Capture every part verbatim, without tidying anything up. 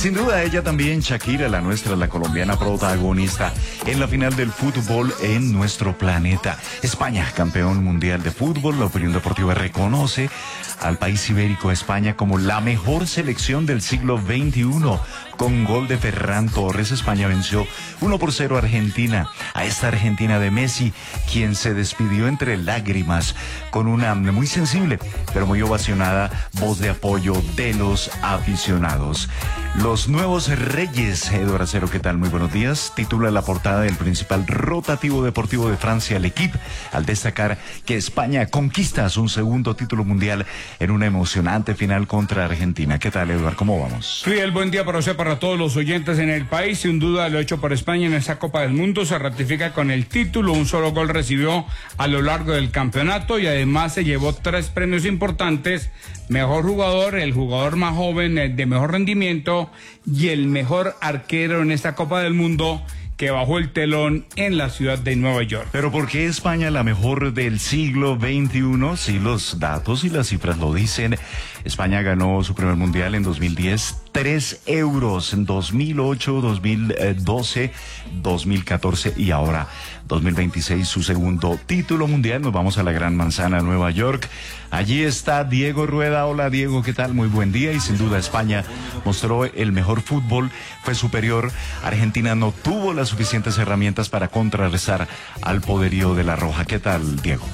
Sin duda ella también, Shakira, la nuestra, la colombiana protagonista en la final del fútbol en nuestro planeta. España, campeón mundial de fútbol. La opinión deportiva reconoce al país ibérico, España, como la mejor selección del siglo veintiuno. Con gol de Ferran Torres, España venció uno por cero a Argentina. A esta Argentina de Messi, quien se despidió entre lágrimas con una muy sensible, pero muy ovacionada voz de apoyo de los aficionados. Los nuevos reyes. Eduardo Acero, ¿qué tal? Muy buenos días. Titula la portada del principal rotativo deportivo de Francia, L'Équipe, al destacar que España conquista su segundo título mundial en una emocionante final contra Argentina. ¿Qué tal, Eduardo? ¿Cómo vamos? Fidel, buen día para usted, para todos los oyentes en el país. Sin duda, lo hecho por España en esta Copa del Mundo se ratifica con el título. Un solo gol recibió a lo largo del campeonato y además se llevó tres premios importantes: mejor jugador, el jugador más joven, el de mejor rendimiento y el mejor arquero en esta Copa del Mundo, que bajó el telón en la ciudad de Nueva York. Pero ¿por qué España la mejor del siglo veintiuno? Si los datos y las cifras lo dicen. España ganó su primer mundial en dos mil diez, tres euros en dos mil ocho, dos mil doce, dos mil catorce y ahora dos mil veintiséis su segundo título mundial. Nos vamos a la Gran Manzana, Nueva York. Allí está Diego Rueda. Hola, Diego, ¿qué tal? Muy buen día. Y sin duda España mostró el mejor fútbol, fue superior. Argentina no tuvo las suficientes herramientas para contrarrestar al poderío de la Roja. ¿Qué tal, Diego?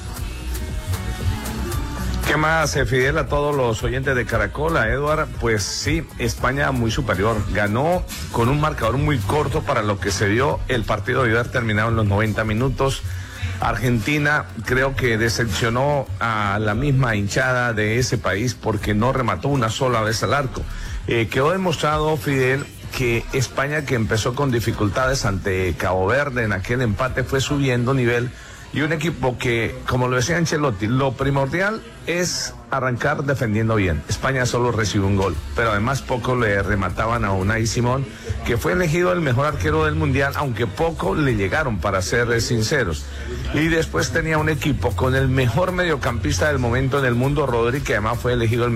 ¿Qué más, Fidel, a todos los oyentes de Caracol, a Eduard? Pues sí, España muy superior. Ganó con un marcador muy corto para lo que se dio. El partido debió haber terminado en los noventa minutos. Argentina creo que decepcionó a la misma hinchada de ese país porque no remató una sola vez al arco. Eh, quedó demostrado, Fidel, que España, que empezó con dificultades ante Cabo Verde en aquel empate, fue subiendo nivel. Y un equipo que, como lo decía Ancelotti, lo primordial es arrancar defendiendo bien. España solo recibió un gol, pero además poco le remataban a Unai Simón, que fue elegido el mejor arquero del Mundial, aunque poco le llegaron, para ser sinceros. Y después tenía un equipo con el mejor mediocampista del momento en el mundo, Rodri, que además fue elegido el